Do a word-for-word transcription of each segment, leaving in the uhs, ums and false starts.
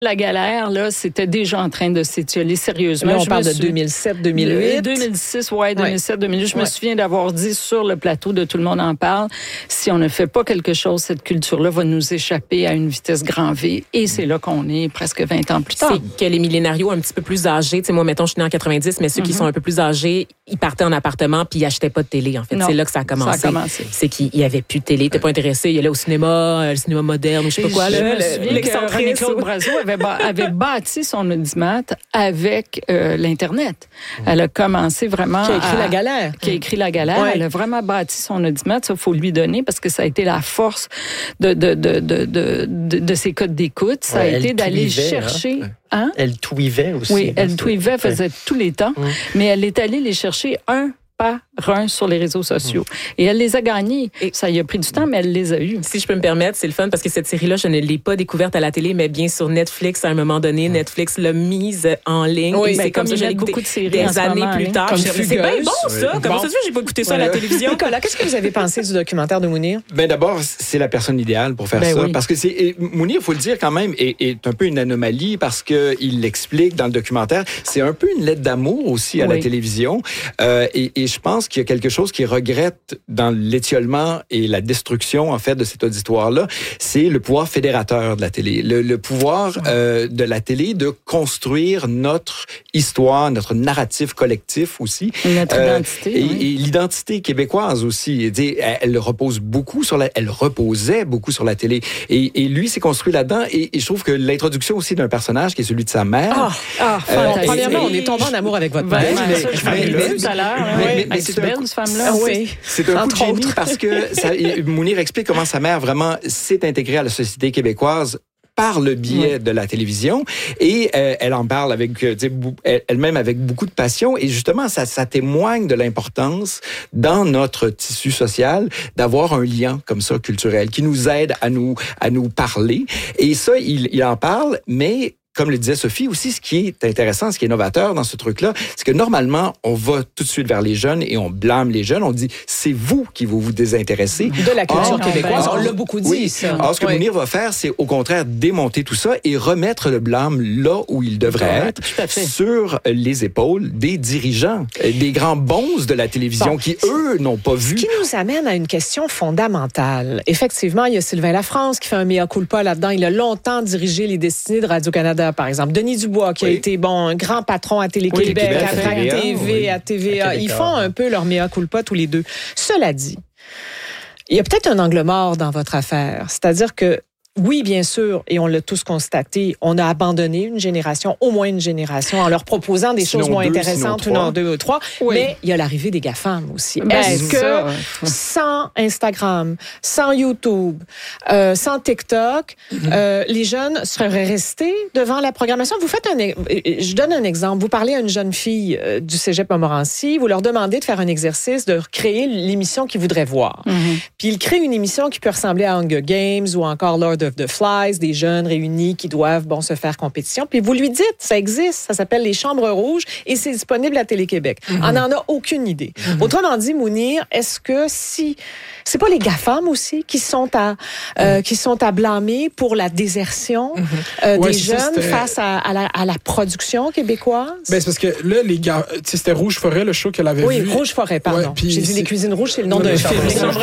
La galère, là, c'était déjà en train de s'étioler sérieusement. Là, on je parle de suis... deux mille sept, deux mille huit. deux mille six, ouais, deux mille sept, deux mille huit. Je ouais. me souviens d'avoir dit sur le plateau de Tout le monde en parle, si on ne fait pas quelque chose, cette culture-là va nous échapper à une vitesse grand V. Et c'est là qu'on est presque vingt ans plus tard. C'est que les millénarios un petit peu plus âgés, tu sais, moi, mettons, je suis née en quatre-vingt-dix, mais ceux mm-hmm. qui sont un peu plus âgés, ils partaient en appartement puis ils achetaient pas de télé, en fait. Non, c'est là que ça a commencé. Ça a commencé. C'est qu'il y avait plus de télé. T'es pas intéressé. Il y allait au cinéma, le cinéma moderne, ou je sais pas quoi, je là. Le, Claude Brazeau avait, avait bâti son audimat avec euh, l'Internet. Elle a commencé vraiment... Qui a écrit à, La Galère. Qui a écrit La Galère. Ouais. Elle a vraiment bâti son audimat. Ça, il faut lui donner parce que ça a été la force de, de, de, de, de, de, de ses codes d'écoute. Ça ouais, a été d'aller chercher... Hein? Hein? Elle tweetait aussi. Oui, elle tweetait, faisait ouais. tous les temps. Ouais. Mais elle est allée les chercher un par un sur les réseaux sociaux. Mmh. Et elle les a gagnés. Et ça y a pris du temps, mais elle les a eus. Si je peux me permettre, c'est le fun parce que cette série-là, je ne l'ai pas découverte à la télé, mais bien sur Netflix à un moment donné. Mmh. Netflix l'a mise en ligne. Oui, et c'est comme ça, j'ai beaucoup de séries des années moment, plus hein, tard. Comme c'est bien bon, ça. Oui. Comment bon. ça se fait que j'ai pas écouté ça ouais. à la télévision? Nicolas, qu'est-ce que vous avez pensé du documentaire de Mounir? Ben d'abord, c'est la personne idéale pour faire ben ça. Oui. Parce que c'est Mounir, il faut le dire quand même, est, est un peu une anomalie parce qu'il l'explique dans le documentaire. C'est un peu une lettre d'amour aussi à oui. la télévision. Euh, et, et je pense qu'il y a quelque chose qui regrette dans l'étiolement et la destruction, en fait, de cet auditoire-là, c'est le pouvoir fédérateur de la télé. Le, le pouvoir euh, de la télé de construire notre histoire, notre narratif collectif aussi. Notre euh, identité. Et, oui. et l'identité québécoise aussi. Elle, elle repose beaucoup sur la... Elle reposait beaucoup sur la télé. Et, et lui s'est construit là-dedans. Et, et je trouve que l'introduction aussi d'un personnage qui est celui de sa mère... Ah! Ah! Euh, bon, premièrement, on est tombé en amour avec votre mère. Ben, ça, je vais le tout à l'heure. C'est belle, cette femme-là. Oui. C'est un coup de génie parce que ça, Mounir explique comment sa mère vraiment s'est intégrée à la société québécoise par le biais oui. de la télévision et euh, elle en parle avec elle-même avec beaucoup de passion et justement ça, ça témoigne de l'importance dans notre tissu social d'avoir un lien comme ça culturel qui nous aide à nous à nous parler et ça il, il en parle mais comme le disait Sophie aussi, ce qui est intéressant, ce qui est novateur dans ce truc-là, c'est que normalement, on va tout de suite vers les jeunes et on blâme les jeunes. On dit, c'est vous qui vous vous désintéressez. De la culture or, québécoise, or, on l'a beaucoup dit. Oui. Ça. Alors, ce que oui. Mounir va faire, c'est au contraire démonter tout ça et remettre le blâme là où il devrait être, sur les épaules des dirigeants, des grands bons de la télévision bon. qui, eux, n'ont pas vu. Ce qui nous amène à une question fondamentale. Effectivement, il y a Sylvain Lafrance qui fait un mea culpa là-dedans. Il a longtemps dirigé les destinées de Radio-Canada, par exemple. Denis Dubois, qui oui. a été bon, un grand patron à Télé-Québec, oui, à Trac T V, oui. à T V A. À Ils font un peu leur mea culpa tous les deux. Cela dit, il y a peut-être un angle mort dans votre affaire. C'est-à-dire que oui, bien sûr, et on l'a tous constaté, on a abandonné une génération, au moins une génération, en leur proposant des sinon choses moins deux, intéressantes, ou non, deux ou trois. Oui. Mais il y a l'arrivée des GAFAM aussi. Ben, Est-ce que ça. sans Instagram, sans YouTube, euh, sans TikTok, mm-hmm. euh, les jeunes seraient restés devant la programmation? Vous faites un... Je donne un exemple. Vous parlez à une jeune fille euh, du Cégep Montmorency, vous leur demandez de faire un exercice, de créer l'émission qu'ils voudraient voir. Mm-hmm. Puis ils créent une émission qui peut ressembler à Hunger Games ou encore Lord of the Flies, des jeunes réunis qui doivent bon se faire compétition. Puis vous lui dites, ça existe, ça s'appelle les Chambres Rouges et c'est disponible à Télé-Québec. Mm-hmm. On n'en a aucune idée. Mm-hmm. Autrement dit, Mounir, est-ce que si c'est pas les GAFAM aussi qui sont à euh, mm-hmm. qui sont à blâmer pour la désertion mm-hmm. euh, ouais, des jeunes ça, face à, à, la, à la production québécoise? Ben c'est parce que là les gars, c'était Rouge Forêt le show qu'elle avait oui, vu. Oui, Rouge Forêt, pardon. Ouais, J'ai dit les Cuisines Rouges, c'est le nom d'un film. Les Chambres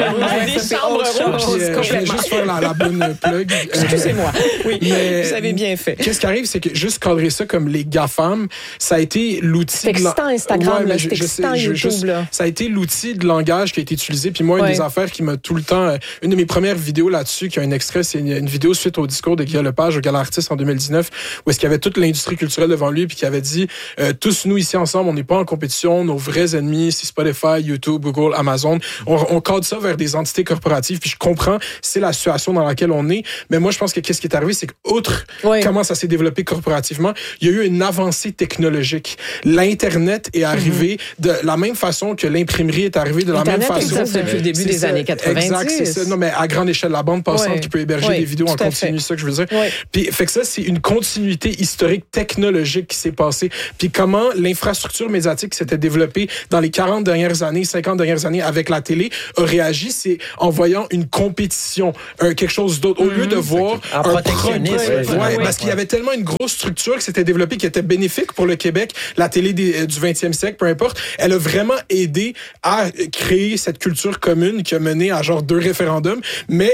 Rouges. Je vais juste faire la, la bonne plug. Excusez-moi. Oui, mais vous avez bien fait. Qu'est-ce qui arrive, c'est que juste cadrer ça comme les GAFAM, ça a été l'outil... C'est excitant Instagram, ouais, là, c'est excitant YouTube, juste, là. Ça a été l'outil de langage qui a été utilisé. Puis moi, ouais. une des affaires qui m'a tout le temps... Une de mes premières vidéos là-dessus, qui a un extrait, c'est une, une vidéo suite au discours de Guillaume Lepage au Gala Artiste en deux mille dix-neuf, où est-ce qu'il y avait toute l'industrie culturelle devant lui, puis qui avait dit, euh, tous nous ici ensemble, on n'est pas en compétition, nos vrais ennemis, c'est Spotify, YouTube, Google, Amazon. On, on cadre ça vers des entités corporatives, puis je comprends, c'est la situation dans laquelle on est, mais moi, je pense que qu'est-ce qui est arrivé, c'est qu'outre oui. comment ça s'est développé corporativement, il y a eu une avancée technologique. L'Internet est arrivé mm-hmm. de la même façon que l'imprimerie est arrivée de la Internet même façon. Existe depuis le début des ça, années quatre-vingt-dix. Exact, c'est ça. Non, mais à grande échelle, la bande passante oui. qui peut héberger oui, des vidéos en continu, c'est ça que je veux dire. Oui. Puis, fait que ça, c'est une continuité historique technologique qui s'est passée. Puis comment l'infrastructure médiatique qui s'était développée dans les quarante dernières années, cinquante dernières années avec la télé a réagi, c'est en voyant une compétition, un, quelque chose d'autre. Au mm-hmm. lieu de voir en un protectionnisme. progrès, Ouais, ouais, ouais, parce qu'il y ouais. avait tellement une grosse structure qui s'était développée qui était bénéfique pour le Québec, la télé des, du vingtième siècle, peu importe. Elle a vraiment aidé à créer cette culture commune qui a mené à genre deux référendums, mais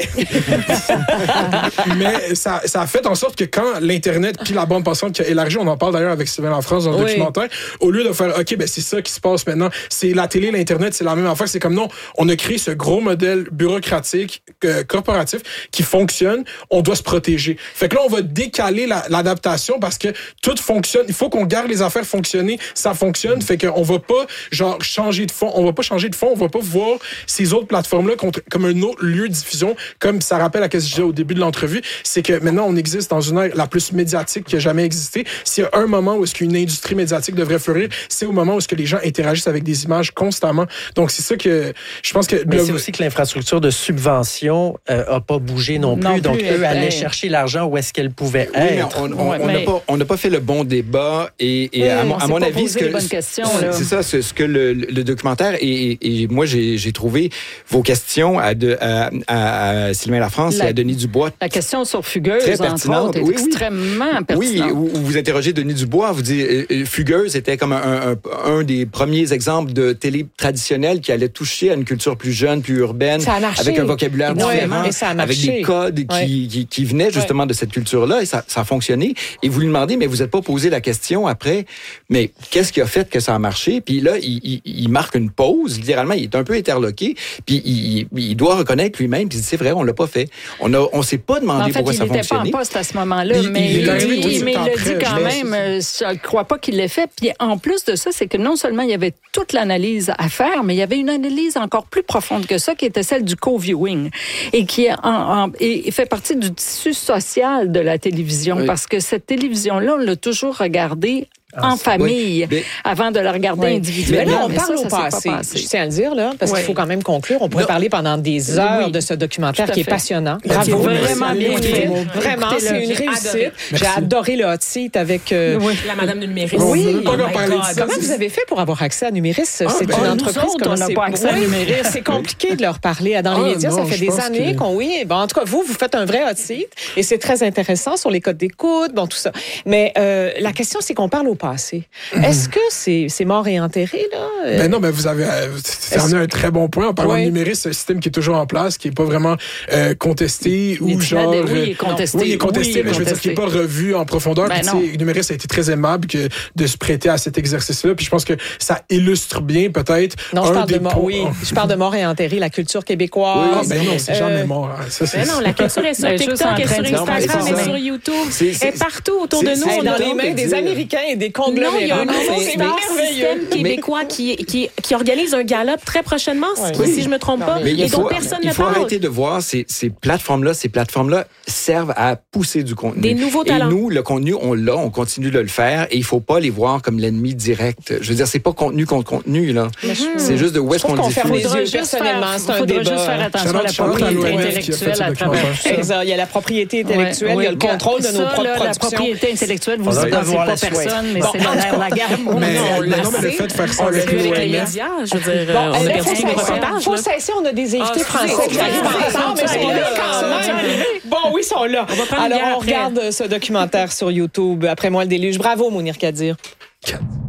mais ça, ça a fait en sorte que quand l'Internet puis la bande passante qui a élargi, on en parle d'ailleurs avec Sylvain Lafrance dans le oui. documentaire, au lieu de faire OK, ben c'est ça qui se passe maintenant, c'est la télé, l'Internet, c'est la même affaire, c'est comme non, on a créé ce gros modèle bureaucratique, euh, corporatif qui fonctionne, on doit se protéger. Fait que là, on va décaler la, l'adaptation parce que tout fonctionne, il faut qu'on garde les affaires fonctionner, ça fonctionne, fait qu'on va pas genre changer de fond, on va pas changer de fond, on va pas voir ces autres plateformes-là comme un autre lieu de diffusion, comme ça rappelle à ce que je disais au début de l'entrevue, c'est que maintenant on existe dans une ère la plus médiatique qui a jamais existé. S'il y a un moment où est-ce qu'une industrie médiatique devrait fleurir, c'est au moment où est-ce que les gens interagissent avec des images constamment. Donc c'est ça que je pense que... Mais le... c'est aussi que l'infrastructure de subvention euh, a pas bougé non plus, non donc plus, eux allaient chercher l'argent où est-ce qu'elle pouvait oui, être. On n'a on, on mais... pas, pas fait le bon débat et, et oui, à, à mon avis, ce que, questions, c'est ça, ce, ce que le, le documentaire et, et moi j'ai, j'ai trouvé vos questions à, de, à, à, à Sylvain Lafrance la, et à Denis Dubois. La question sur Fugueuse, entre autres, est oui, extrêmement oui. pertinente. Oui, où, où vous interrogez Denis Dubois, vous dites euh, Fugueuse était comme un, un, un des premiers exemples de télé traditionnelle qui allait toucher à une culture plus jeune, plus urbaine, avec un vocabulaire différent, avec des codes ouais. qui, qui, qui venaient justement ouais. de cette culture-là, et ça, ça a fonctionné. Et vous lui demandez, mais vous n'êtes pas posé la question après, mais qu'est-ce qui a fait que ça a marché? Puis là, il, il, il marque une pause, littéralement, il est un peu interloqué, puis il, il doit reconnaître lui-même, puis c'est vrai, on l'a pas fait. On a, on s'est pas demandé en fait, pourquoi ça fonctionnait. Il n'était pas en poste à ce moment-là, il, mais il, il, il, il, il, mais il le dit quand même. Je ne crois pas qu'il l'ait fait. Puis en plus de ça, c'est que non seulement il y avait toute l'analyse à faire, mais il y avait une analyse encore plus profonde que ça, qui était celle du co-viewing et qui est en, en, et fait partie du tissu social de la télévision, oui. parce que cette télévision-là, on l'a toujours regardée en famille, oui. avant de la regarder oui. individuellement. Mais là, on mais parle ça, au ça passé. passé. Je tiens à le dire, là, parce oui. qu'il faut quand même conclure. On pourrait non. parler pendant des heures oui. de ce documentaire qui est passionnant. Bravo. Vraiment bien fait. Vraiment, c'est une réussite. J'ai adoré le hot seat avec... Euh... Oui. La madame de Numéris. Oui. Oh comment vous avez fait pour avoir accès à Numéris? C'est ah, une ben, entreprise... Autres, on n'a pas accès à Numéris. C'est compliqué de leur parler dans les médias. Ça fait des années qu'on... Oui. En tout cas, vous, vous faites un vrai hot seat et c'est très intéressant sur les codes d'écoute, bon, tout ça. Mais la question, c'est qu'on parle au passé. Est-ce que c'est, c'est mort et enterré, là? Ben non, mais vous avez cerné un très bon point en parlant oui. de Numéris, c'est un système qui est toujours en place, qui n'est pas vraiment euh, contesté ou genre... Oui, il est contesté. Oui, il est contesté, oui, mais contesté. Je veux dire qu'il n'est pas revu en profondeur. Ben puis, Numéris a été très aimable que de se prêter à cet exercice-là. Puis je pense que ça illustre bien peut-être non, un je parle des de mort, points... Oui, je parle de mort et enterré, la culture québécoise. Oui, ben non, c'est euh... jamais mort. Ça, c'est... Ben non, la culture est sur ben, TikTok, elle est sur Instagram, elle est sur YouTube, elle est partout autour de nous. Dans les mains des Américains et des conglomérats. C'est un système québécois mais, qui, qui, qui organise un gala très prochainement, oui. si je me trompe non, pas, et dont personne ne parle. Il faut arrêter de voir ces, ces plateformes-là. Ces plateformes-là servent à pousser du contenu. Des nouveaux talents. Et nous, le contenu, on l'a, on continue de le faire, et il faut pas les voir comme l'ennemi direct. Je veux dire, c'est pas contenu contre contenu, là. Mm-hmm. C'est juste de où est-ce qu'on le diffuse. Il faudra juste personnellement, c'est un débat. juste faire attention à la propriété intellectuelle à travers. Il y a la propriété intellectuelle, il y a le contrôle de nos propres productions. La propriété intellectuelle, vous ne pensez pas personne, mais c'est dans la guerre. Non, mais le fait de faire ça avec les médias, je veux dire, on a perdu des reportages. Faut cesser, on a des invités français qui arrivent ensemble, mais sont là quand même. Bon, oui, ils sont là. Alors, on regarde ce documentaire sur YouTube, Après moi le déluge. Bravo, Mounir Kadir.